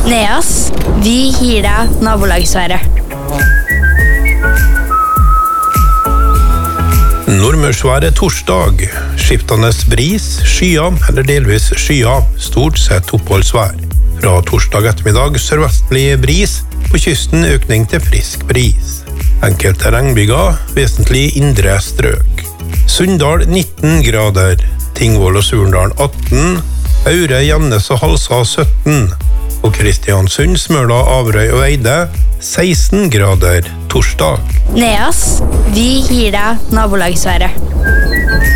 Neas, vi gir deg nabolagsværet. Nordmørsværet torsdag. Skiftende bris, skyer eller delvis skyer, stort sett oppholdsvær. Fra torsdag ettermiddag sørvestlig bris, på kysten økning til frisk bris. Enkelte regnbyger, vesentlig indre strøk. Sunndal 19 grader, Tingvoll og Surndal 18, Aure, Jannes og Halsa 17, og Kristiansund, Smøla, Averøy og Eide 16 grader torsdag. Neas, vi gir deg nabolagsværet.